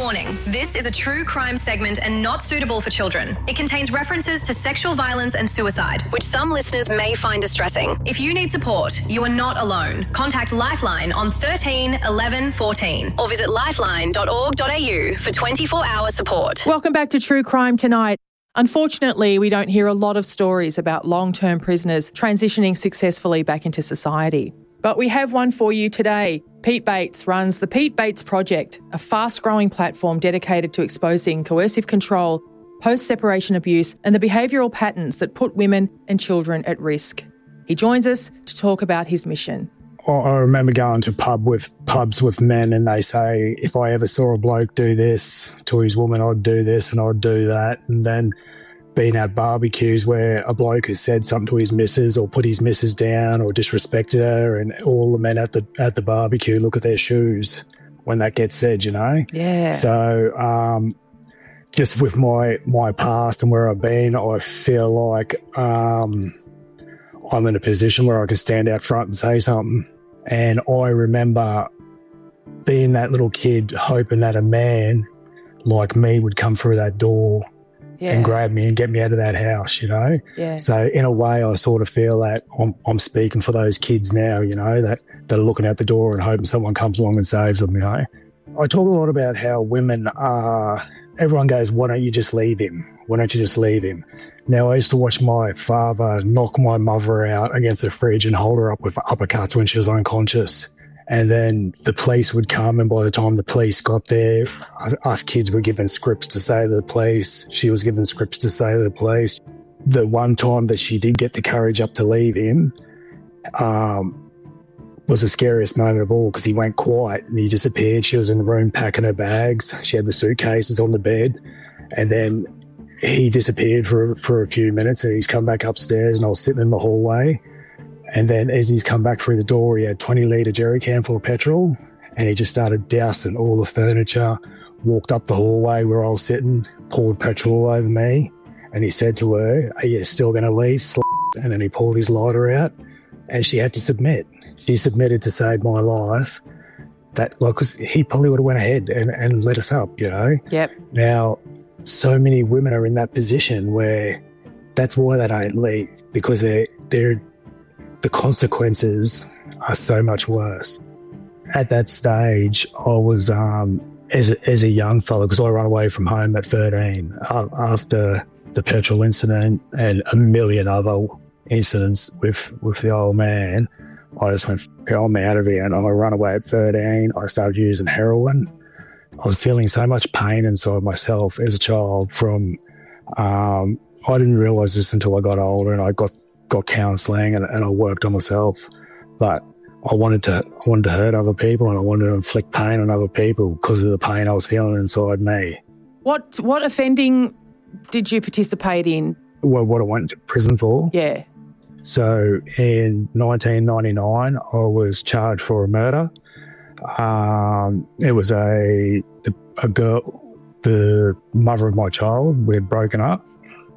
Warning, this is a true crime segment and not suitable for children. It contains references to sexual violence and suicide, which some listeners may find distressing. If you need support, you are not alone. Contact Lifeline on 13 11 14 or visit lifeline.org.au for 24-hour support. Welcome back to True Crime Tonight. Unfortunately, we don't hear a lot of stories about long-term prisoners transitioning successfully back into society. But we have one for you today. Pete Bates runs the Pete Bates Project, a fast-growing platform dedicated to exposing coercive control, post-separation abuse and the behavioural patterns that put women and children at risk. He joins us to talk about his mission. I remember going to pubs with men and they say, if I ever saw a bloke do this to his woman, I'd do this and I'd do that. And then being at barbecues where a bloke has said something to his missus or put his missus down or disrespected her, and all the men at the barbecue look at their shoes when that gets said, you know? Yeah. So just with my past and where I've been, I feel like I'm in a position where I can stand out front and say something. And I remember being that little kid hoping that a man like me would come through that door and grab me and get me out of that house, you know? Yeah. So in a way, I sort of feel that I'm speaking for those kids now, you know, that are looking out the door and hoping someone comes along and saves them, you know? I talk a lot about how women are, everyone goes, why don't you just leave him? Why don't you just leave him? Now, I used to watch my father knock my mother out against the fridge and hold her up with uppercuts when she was unconscious. And then the police would come, and by the time the police got there, us kids were given scripts to say to the police. She was given scripts to say to the police. The one time that she did get the courage up to leave him was the scariest moment of all, because he went quiet and he disappeared. She was in the room packing her bags. She had the suitcases on the bed. And then he disappeared for a few minutes, and he's come back upstairs, and I was sitting in the hallway. And then as he's come back through the door, he had 20-litre jerry can full of petrol, and he just started dousing all the furniture, walked up the hallway where I was sitting, poured petrol all over me, and he said to her, are you still going to leave, And then he pulled his lighter out, and she had to submit. She submitted to save my life. That, like, 'cause he probably would have went ahead and let us up, you know? Yep. Now, so many women are in that position where that's why they don't leave, because the consequences are so much worse. At that stage, I was, as a young fella, because I ran away from home at 13 after the petrol incident and a million other incidents with the old man. I just went, I'm out of here, and I ran away at 13. I started using heroin. I was feeling so much pain inside myself as a child from, I didn't realise this until I got older, and I got counselling and I worked on myself. But I wanted to hurt other people, and I wanted to inflict pain on other people because of the pain I was feeling inside me. What offending did you participate in? Well, what I went to prison for? Yeah. So in 1999, I was charged for a murder. It was a girl, the mother of my child. We had broken up.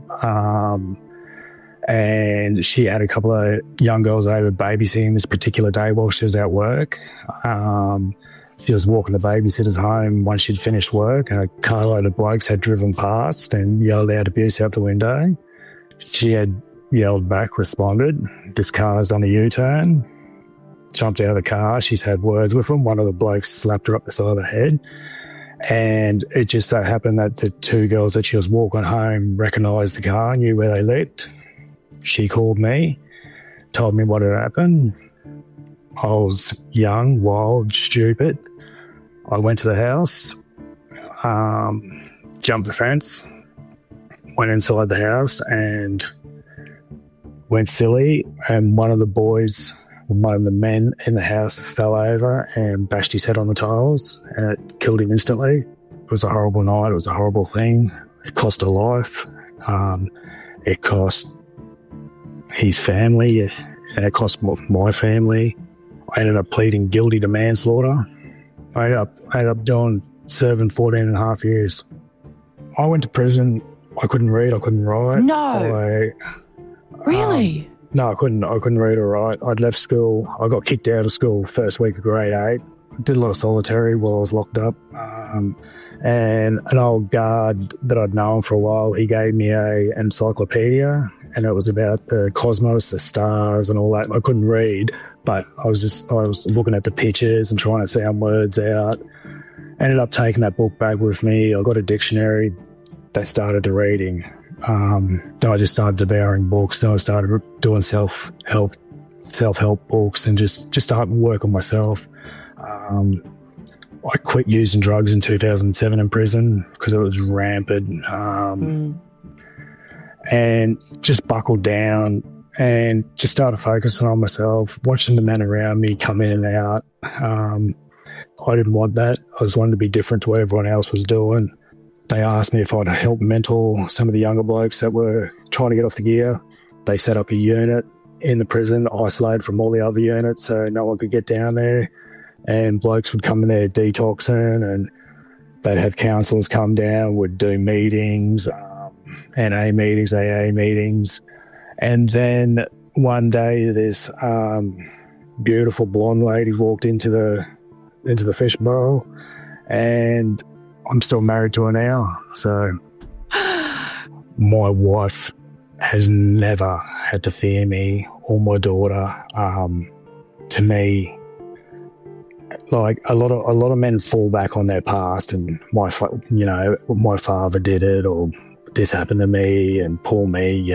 And she had a couple of young girls over babysitting this particular day while she was at work. She was walking the babysitters home once she'd finished work, and a carload of blokes had driven past and yelled out abuse out the window. She had yelled back, responded. This car's done a U-turn, jumped out of the car. She's had words with him. One of the blokes slapped her up the side of the head. And it just so happened that the two girls that she was walking home recognised the car, knew where they lived. She called me, told me what had happened. I was young, wild, stupid. I went to the house, jumped the fence, went inside the house and went silly. And one of the men in the house fell over and bashed his head on the tiles, and it killed him instantly. It was a horrible night. It was a horrible thing. It cost her life. It cost his family, and it cost my family. I ended up pleading guilty to manslaughter. I ended up serving 14 and a half years. I went to prison. I couldn't read. I couldn't write. No. Really? No, I couldn't read or write. I'd left school. I got kicked out of school first week of grade 8. Did a lot of solitary while I was locked up. And an old guard that I'd known for a while, he gave me an encyclopedia, and it was about the cosmos, the stars and all that. I couldn't read, but I was looking at the pictures and trying to sound words out. Ended up taking that book back with me. I got a dictionary. They started to reading. Then I just started devouring books. Then I started doing self-help books and just started work on myself. I quit using drugs in 2007 in prison because it was rampant. And just buckled down and just started focusing on myself, watching the men around me come in and out. I didn't want that. I just wanted to be different to what everyone else was doing. They asked me if I'd help mentor some of the younger blokes that were trying to get off the gear. They set up a unit in the prison, isolated from all the other units, so no one could get down there. And blokes would come in there detoxing, and they'd have counsellors come down, would do meetings, NA meetings, AA meetings. And then one day this beautiful blonde lady walked into the fishbowl, and I'm still married to her now. So my wife has never had to fear me or my daughter. To me, like a lot of men fall back on their past, and my father did it, or this happened to me, and poor me.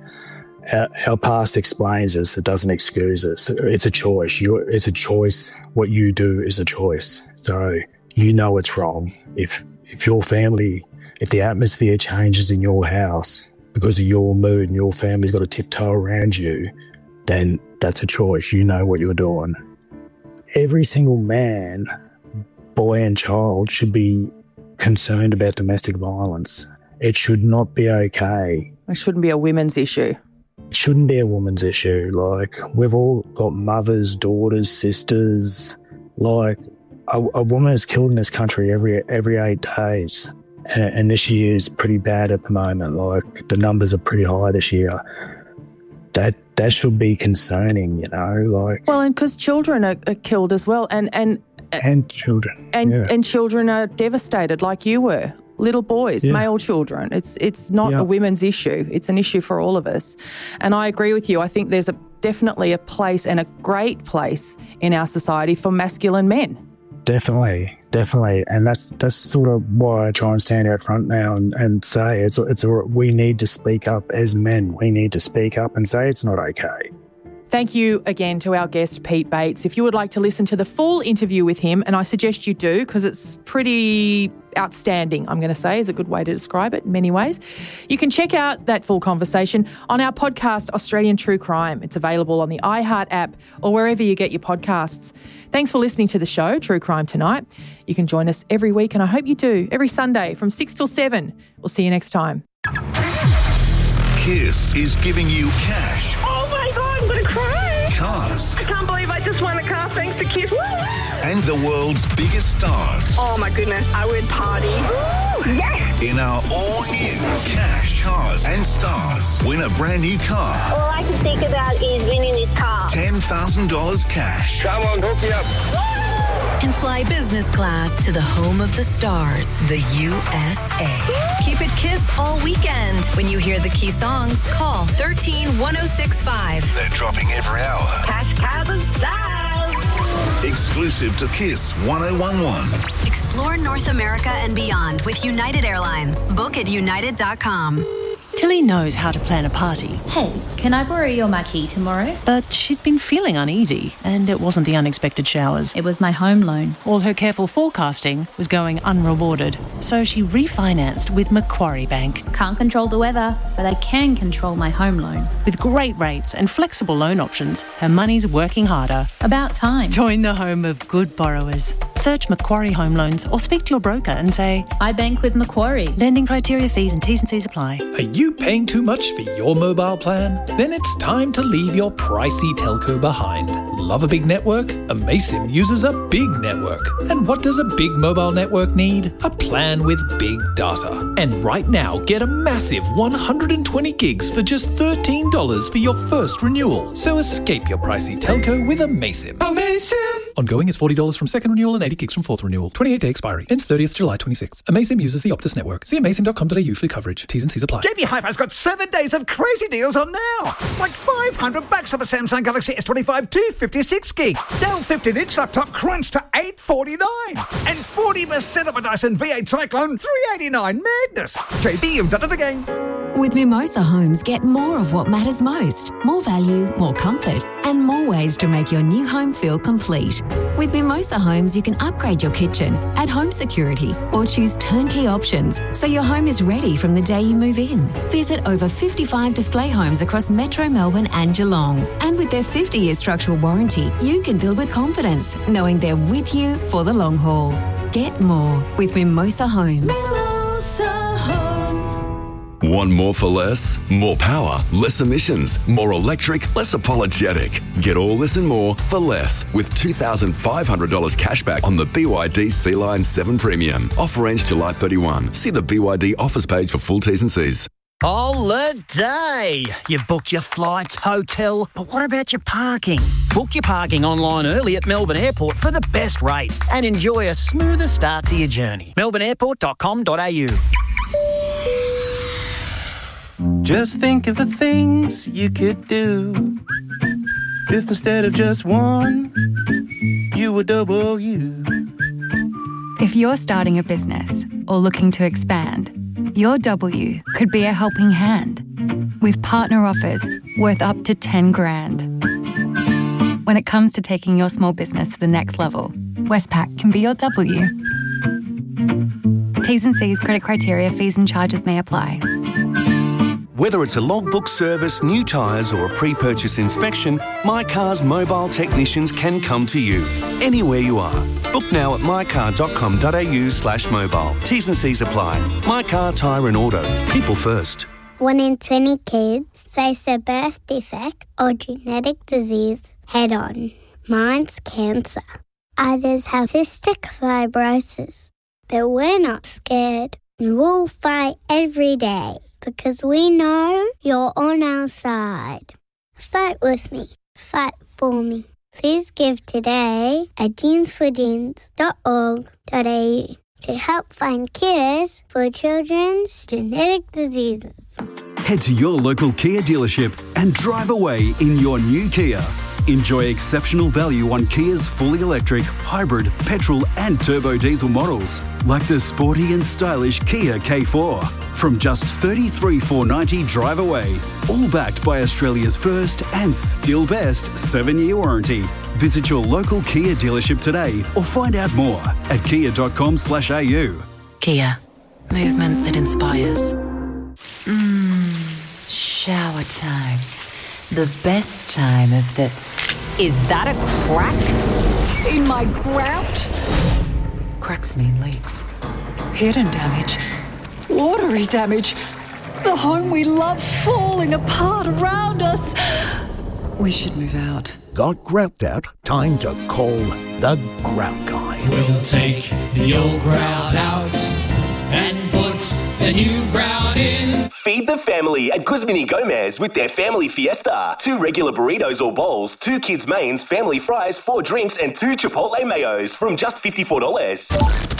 Our past explains us; it doesn't excuse us. It's a choice. It's a choice. What you do is a choice. So it's wrong. If your family, if the atmosphere changes in your house because of your mood and your family's got to tiptoe around you, then that's a choice. You know what you're doing. Every single man, boy and child should be concerned about domestic violence. It should not be okay. It shouldn't be a women's issue. It shouldn't be a woman's issue. Like, we've all got mothers, daughters, sisters. Like, a woman is killed in this country every 8 days. And this year is pretty bad at the moment. Like, the numbers are pretty high this year. That should be concerning, like. Well, and because children are killed as well, and children, and children are devastated, like you were, little boys, male children. It's not a women's issue; it's an issue for all of us. And I agree with you. I think there's definitely a place, and a great place in our society, for masculine men. Definitely. And that's sort of why I try and stand out front now and say we need to speak up as men. We need to speak up and say it's not okay. Thank you again to our guest, Pete Bates. If you would like to listen to the full interview with him, and I suggest you do because it's pretty outstanding, I'm going to say, is a good way to describe it in many ways, you can check out that full conversation on our podcast, Australian True Crime. It's available on the iHeart app or wherever you get your podcasts. Thanks for listening to the show, True Crime Tonight. You can join us every week, and I hope you do, every Sunday from 6 till 7. We'll see you next time. Kiss is giving you cash. Oh my God, I'm going to cry. Cars. I can't believe I just won a car thanks to Kiss. Woo! And the world's biggest stars. Oh my goodness, I would party. Woo! Yes! In our all-new Cash, Cars and Stars. Win a brand new car. All I can think about is winning this car. $10,000 cash. Come on, hook me up. And fly business class to the home of the stars, the USA. Keep it Kiss all weekend. When you hear the key songs, call 13-1065. They're dropping every hour. Cash, cars and stars. Exclusive to Kiss 1011. Explore North America and beyond with United Airlines. Book at united.com. Tilly knows how to plan a party. Hey, can I borrow your marquee tomorrow? But she'd been feeling uneasy, and it wasn't the unexpected showers. It was my home loan. All her careful forecasting was going unrewarded, so she refinanced with Macquarie Bank. Can't control the weather, but I can control my home loan. With great rates and flexible loan options, her money's working harder. About time. Join the home of good borrowers. Search Macquarie Home Loans or speak to your broker and say, I bank with Macquarie. Lending criteria, fees and T's and C's apply. Are you paying too much for your mobile plan? Then it's time to leave your pricey telco behind. Love a big network? Amaysim uses a big network. And what does a big mobile network need? A plan with big data. And right now, get a massive 120 gigs for just $13 for your first renewal. So escape your pricey telco with Amaysim. Amaysim! Ongoing is $40 from second renewal and 80 gigs from fourth renewal. 28-day expiry. Ends 30th July 26. Amaysim uses the Optus network. See amaysim.com.au for coverage. T's and C's apply. JB Hi-Fi's got 7 days of crazy deals on now. Like $500 off a Samsung Galaxy S25 256 gig. Dell 15-inch laptop crunched to $849. And 40% off a Dyson V8 Cyclone $389. Madness. JB, you've done it again. With Mimosa Homes, get more of what matters most. More value, more comfort, and more ways to make your new home feel complete. With Mimosa Homes, you can upgrade your kitchen, add home security, or choose turnkey options so your home is ready from the day you move in. Visit over 55 display homes across Metro Melbourne and Geelong. And with their 50-year structural warranty, you can build with confidence, knowing they're with you for the long haul. Get more with Mimosa Homes. Mimosa Homes. Want more for less? More power, less emissions, more electric, less apologetic. Get all this and more for less with $2,500 cashback on the BYD Sea-Line 7 Premium. Offer ends July 31. See the BYD offers page for full T's and C's. Holiday! You've booked your flights, hotel, but what about your parking? Book your parking online early at Melbourne Airport for the best rates and enjoy a smoother start to your journey. melbourneairport.com.au. Just think of the things you could do if instead of just one, you were double you. If you're starting a business or looking to expand, your W could be a helping hand with partner offers worth up to 10 grand. When it comes to taking your small business to the next level, Westpac can be your W. T's and C's, credit criteria, fees and charges may apply. Whether it's a logbook service, new tyres or a pre-purchase inspection, MyCar's mobile technicians can come to you, anywhere you are. Book now at mycar.com.au/mobile. T's and C's apply. MyCar Tyre and Auto. People first. 1 in 20 kids face a birth defect or genetic disease head-on. Mine's cancer. Others have cystic fibrosis. But we're not scared. We'll fight every day. Because we know you're on our side. Fight with me. Fight for me. Please give today at jeansforjeans.org.au to help find cures for children's genetic diseases. Head to your local Kia dealership and drive away in your new Kia. Enjoy exceptional value on Kia's fully electric, hybrid, petrol and turbo diesel models, like the sporty and stylish Kia K4. From just $33,490 drive away, all backed by Australia's first and still best 7-year warranty. Visit your local Kia dealership today or find out more at kia.com/au. Kia, movement that inspires. Shower time. The best time of the... Is that a crack in my grout? Cracks mean leaks. Hidden damage. Watery damage. The home we love falling apart around us. We should move out. Got grout out? Time to call the Grout Guy. We'll take the old grout out and put the new grout in. Feed the family at Guzman y Gomez with their Family Fiesta. 2 regular burritos or bowls, 2 kids' mains, family fries, 4 drinks and 2 Chipotle mayos from just $54.